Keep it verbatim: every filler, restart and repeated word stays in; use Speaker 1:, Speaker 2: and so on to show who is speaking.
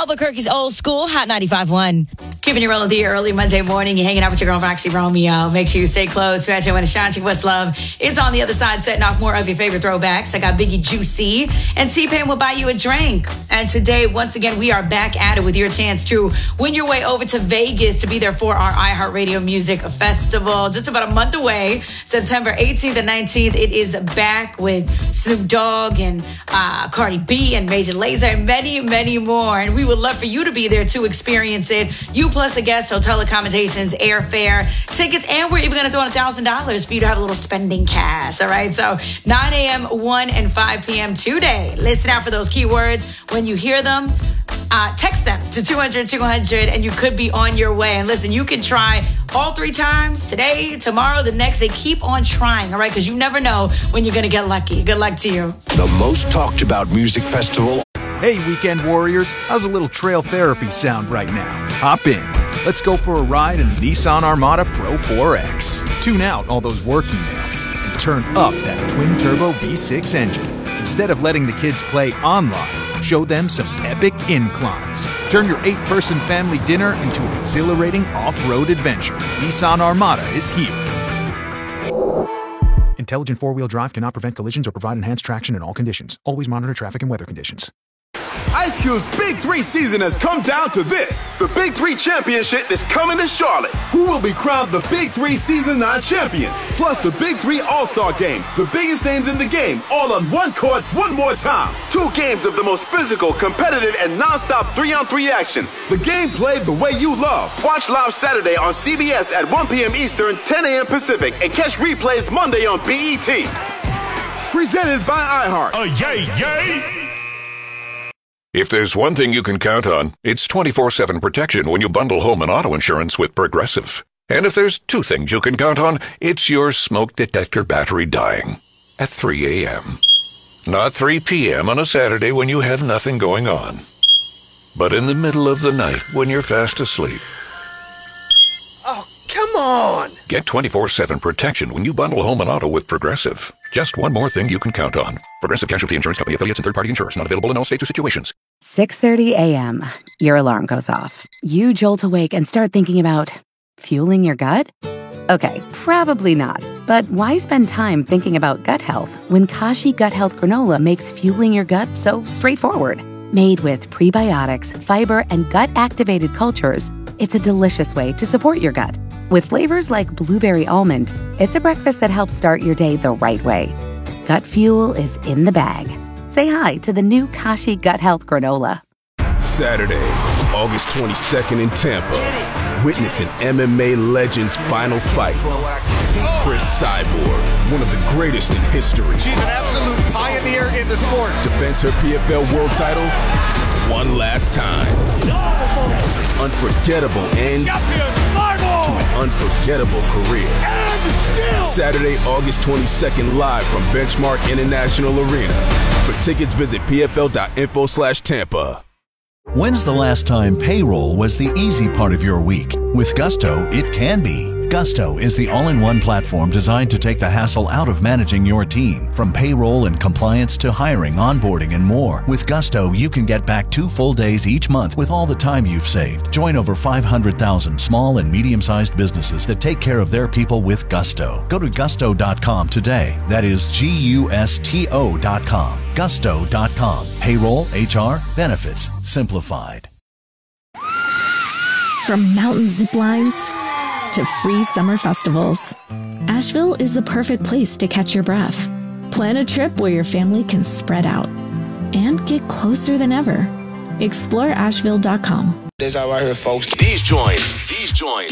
Speaker 1: Albuquerque's Old School, Hot ninety-five point one.
Speaker 2: Keeping you rolling the early Monday morning. You're hanging out with your girl, Roxy Romeo. Make sure you stay close. Imagine when Ashanti Westlove is on the other side, setting off more of your favorite throwbacks. I got Biggie Juicy, and T-Pain will buy you a drink. And today, once again, we are back at it with your chance to win your way over to Vegas to be there for our iHeartRadio Music Festival. Just about a month away, September eighteenth and nineteenth. It is back with Snoop Dogg and uh, Cardi B and Major Lazer and many, many more. And we would love for you to be there to experience it. You plus a guest, hotel accommodations, airfare, tickets, and we're even going to throw in one thousand dollars for you to have a little spending cash. All right, so nine a.m., one, and five p.m. today. Listen out for those keywords. When you hear them, uh, text them to two hundred, two hundred, and you could be on your way. And listen, you can try all three times, today, tomorrow, the next day. Keep on trying, all right, because you never know when you're going to get lucky. Good luck to you.
Speaker 3: The most talked about music festival.
Speaker 4: Hey, weekend warriors, how's a little trail therapy sound right now? Hop in. Let's go for a ride in the Nissan Armada Pro four X. Tune out all those work emails and turn up that twin-turbo V six engine. Instead of letting the kids play online, show them some epic inclines. Turn your eight-person family dinner into an exhilarating off-road adventure. Nissan Armada is here. Intelligent four-wheel drive cannot prevent collisions or provide enhanced traction in all conditions. Always monitor traffic and weather conditions.
Speaker 5: Ice Cube's Big Three season has come down to this. The Big Three Championship is coming to Charlotte. Who will be crowned the Big Three Season nine champion? Plus the Big Three All-Star Game. The biggest names in the game, all on one court, one more time. Two games of the most physical, competitive, and non-stop three-on-three action. The game played the way you love. Watch live Saturday on C B S at one p.m. Eastern, ten a.m. Pacific, and catch replays Monday on B E T. Presented by iHeart.
Speaker 6: A yay, yay!
Speaker 7: If there's one thing you can count on, it's twenty-four seven protection when you bundle home and auto insurance with Progressive. And if there's two things you can count on, it's your smoke detector battery dying at three a.m. Not three p.m. on a Saturday when you have nothing going on, but in the middle of the night when you're fast asleep.
Speaker 8: Oh, come on!
Speaker 7: Get twenty-four seven protection when you bundle home and auto with Progressive. Just one more thing you can count on. Progressive Casualty Insurance Company, affiliates, and third-party insurers. Not available in all states or situations.
Speaker 9: six thirty a.m. Your alarm goes off. You jolt awake and start thinking about fueling your gut? Okay, probably not. But why spend time thinking about gut health when Kashi Gut Health Granola makes fueling your gut so straightforward? Made with prebiotics, fiber, and gut-activated cultures, it's a delicious way to support your gut. With flavors like blueberry almond, it's a breakfast that helps start your day the right way. Gut fuel is in the bag. Say hi to the new Kashi Gut Health Granola.
Speaker 5: Saturday, August twenty-second in Tampa. Witness an M M A legend's final fight. Chris Cyborg, one of the greatest in history.
Speaker 6: She's an absolute pioneer in the sport.
Speaker 5: Defends her P F L world title one last time. Unforgettable end to an unforgettable career. Saturday, August twenty-second, live from Benchmark International Arena. For tickets, visit pfl.info slash Tampa.
Speaker 10: When's the last time payroll was the easy part of your week? With Gusto, it can be. Gusto is the all-in-one platform designed to take the hassle out of managing your team. From payroll and compliance to hiring, onboarding, and more. With Gusto, you can get back two full days each month with all the time you've saved. Join over five hundred thousand small and medium-sized businesses that take care of their people with Gusto. Go to gusto dot com today. That is G U S T O dot com. gusto dot com. Payroll, H R, benefits, simplified.
Speaker 11: From mountain zip lines to free summer festivals, Asheville is the perfect place to catch your breath. Plan a trip where your family can spread out and get closer than ever. Explore asheville dot com.
Speaker 3: This out right here, folks. These joints, these joints